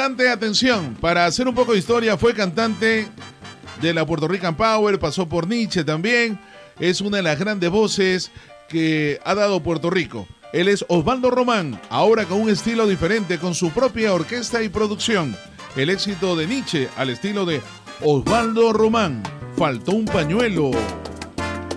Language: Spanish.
cantante, atención, para hacer un poco de historia, fue cantante de la Puerto Rican Power, pasó por Nietzsche también, es una de las grandes voces que ha dado Puerto Rico. Él es Osvaldo Román, ahora con un estilo diferente, con su propia orquesta y producción. El éxito de Nietzsche al estilo de Osvaldo Román, Faltó un pañuelo.